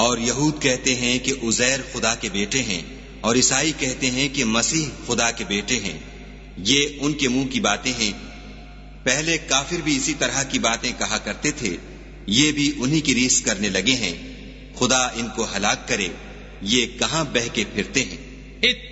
और यहूद कहते हैं कि उज़ैर खुदा के बेटे हैं, और ईसाई कहते हैं कि मसीह खुदा के बेटे हैं। ये उनके मुंह की बातें हैं। पहले काफिर भी इसी तरह की बातें कहा करते थे, ये भी उन्हीं की रीस करने लगे हैं। खुदा इनको हलाक करे, ये कहां बह के फिरते हैं।